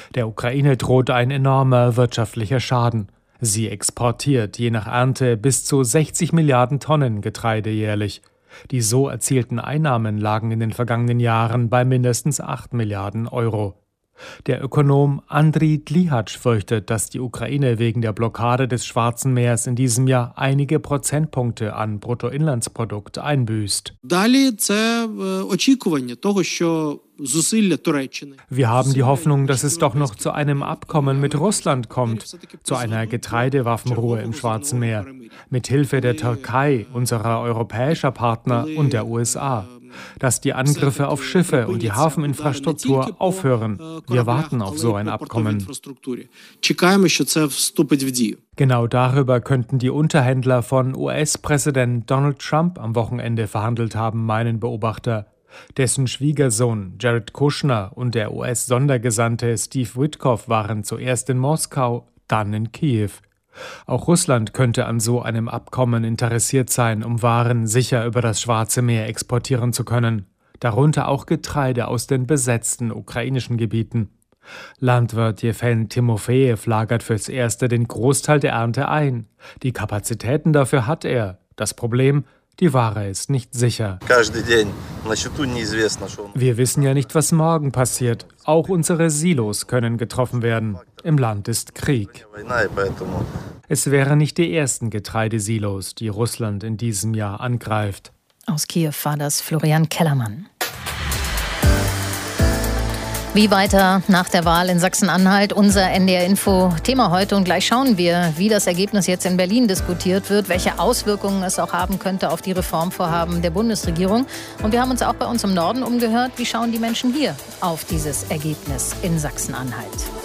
Der Ukraine droht ein enormer wirtschaftlicher Schaden. Sie exportiert je nach Ernte bis zu 60 Milliarden Tonnen Getreide jährlich. Die so erzielten Einnahmen lagen in den vergangenen Jahren bei mindestens 8 Milliarden Euro. Der Ökonom Andriy Dlihatsch fürchtet, dass die Ukraine wegen der Blockade des Schwarzen Meers in diesem Jahr einige Prozentpunkte an Bruttoinlandsprodukt einbüßt. Wir haben die Hoffnung, dass es doch noch zu einem Abkommen mit Russland kommt, zu einer Getreidewaffenruhe im Schwarzen Meer, mit Hilfe der Türkei, unserer europäischer Partner und der USA. Dass die Angriffe auf Schiffe und die Hafeninfrastruktur aufhören. Wir warten auf so ein Abkommen. Genau darüber könnten die Unterhändler von US-Präsident Donald Trump am Wochenende verhandelt haben, meinen Beobachter. Dessen Schwiegersohn Jared Kushner und der US-Sondergesandte Steve Witkoff waren zuerst in Moskau, dann in Kiew. Auch Russland könnte an so einem Abkommen interessiert sein, um Waren sicher über das Schwarze Meer exportieren zu können, darunter auch Getreide aus den besetzten ukrainischen Gebieten. Landwirt Jewgen Timofejew lagert fürs Erste den Großteil der Ernte ein. Die Kapazitäten dafür hat er. Das Problem: die Ware ist nicht sicher. Wir wissen ja nicht, was morgen passiert. Auch unsere Silos können getroffen werden. Im Land ist Krieg. Es wären nicht die ersten Getreidesilos, die Russland in diesem Jahr angreift. Aus Kiew war das Florian Kellermann. Wie weiter nach der Wahl in Sachsen-Anhalt? Unser NDR-Info-Thema heute. Und gleich schauen wir, wie das Ergebnis jetzt in Berlin diskutiert wird, welche Auswirkungen es auch haben könnte auf die Reformvorhaben der Bundesregierung. Und wir haben uns auch bei uns im Norden umgehört. Wie schauen die Menschen hier auf dieses Ergebnis in Sachsen-Anhalt?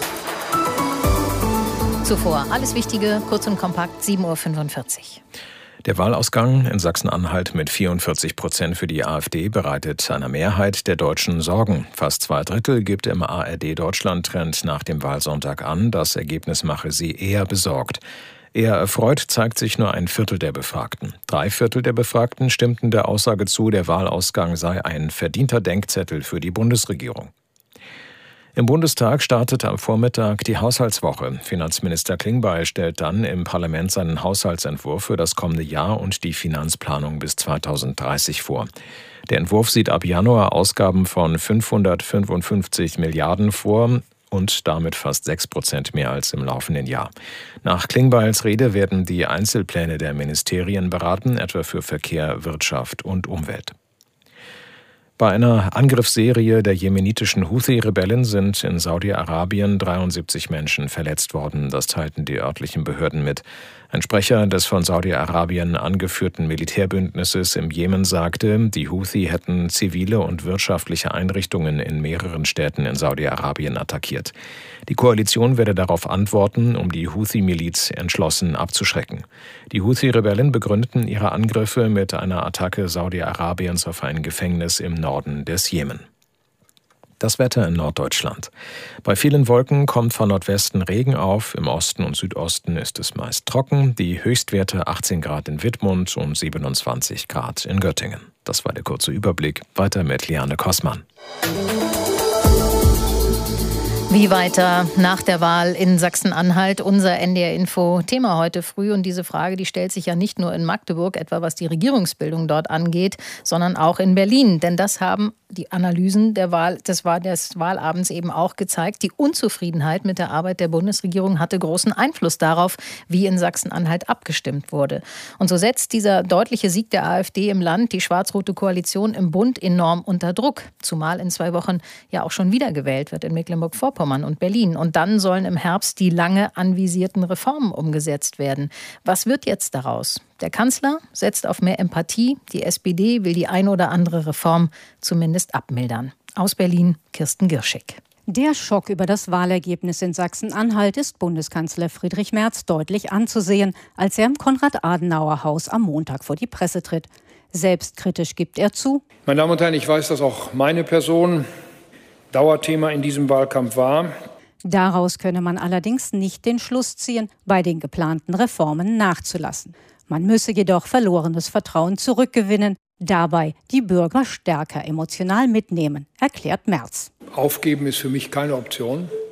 Zuvor alles Wichtige, kurz und kompakt, 7.45 Uhr. Der Wahlausgang in Sachsen-Anhalt mit 44% für die AfD bereitet einer Mehrheit der Deutschen Sorgen. Fast 2/3 gibt im ARD-Deutschland-Trend nach dem Wahlsonntag an, das Ergebnis mache sie eher besorgt. Eher erfreut zeigt sich nur 1/4 der Befragten. 3/4 der Befragten stimmten der Aussage zu, der Wahlausgang sei ein verdienter Denkzettel für die Bundesregierung. Im Bundestag startet am Vormittag die Haushaltswoche. Finanzminister Klingbeil stellt dann im Parlament seinen Haushaltsentwurf für das kommende Jahr und die Finanzplanung bis 2030 vor. Der Entwurf sieht ab Januar Ausgaben von 555 Milliarden vor und damit fast 6% mehr als im laufenden Jahr. Nach Klingbeils Rede werden die Einzelpläne der Ministerien beraten, etwa für Verkehr, Wirtschaft und Umwelt. Bei einer Angriffsserie der jemenitischen Houthi-Rebellen sind in Saudi-Arabien 73 Menschen verletzt worden. Das teilten die örtlichen Behörden mit. Ein Sprecher des von Saudi-Arabien angeführten Militärbündnisses im Jemen sagte, die Houthi hätten zivile und wirtschaftliche Einrichtungen in mehreren Städten in Saudi-Arabien attackiert. Die Koalition werde darauf antworten, um die Houthi-Miliz entschlossen abzuschrecken. Die Houthi-Rebellen begründeten ihre Angriffe mit einer Attacke Saudi-Arabiens auf ein Gefängnis im Norden des Jemen. Das Wetter in Norddeutschland. Bei vielen Wolken kommt von Nordwesten Regen auf. Im Osten und Südosten ist es meist trocken. Die Höchstwerte 18 Grad in Wittmund und 27 Grad in Göttingen. Das war der kurze Überblick. Weiter mit Liane Kossmann. Wie weiter nach der Wahl in Sachsen-Anhalt? Unser NDR-Info-Thema heute früh. Und diese Frage, die stellt sich ja nicht nur in Magdeburg, etwa was die Regierungsbildung dort angeht, sondern auch in Berlin. Denn das haben die Analysen des Wahlabends eben auch gezeigt. Die Unzufriedenheit mit der Arbeit der Bundesregierung hatte großen Einfluss darauf, wie in Sachsen-Anhalt abgestimmt wurde. Und so setzt dieser deutliche Sieg der AfD im Land die schwarz-rote Koalition im Bund enorm unter Druck. Zumal in 2 Wochen ja auch schon wiedergewählt wird in Mecklenburg-Vorpommern und Berlin. Und dann sollen im Herbst die lange anvisierten Reformen umgesetzt werden. Was wird jetzt daraus? Der Kanzler setzt auf mehr Empathie. Die SPD will die ein oder andere Reform zumindest abmildern. Aus Berlin, Kirsten Girschig. Der Schock über das Wahlergebnis in Sachsen-Anhalt ist Bundeskanzler Friedrich Merz deutlich anzusehen, als er im Konrad-Adenauer-Haus am Montag vor die Presse tritt. Selbstkritisch gibt er zu: Meine Damen und Herren, ich weiß, dass auch meine Person Dauerthema in diesem Wahlkampf war. Daraus könne man allerdings nicht den Schluss ziehen, bei den geplanten Reformen nachzulassen. Man müsse jedoch verlorenes Vertrauen zurückgewinnen, dabei die Bürger stärker emotional mitnehmen, erklärt Merz. Aufgeben ist für mich keine Option.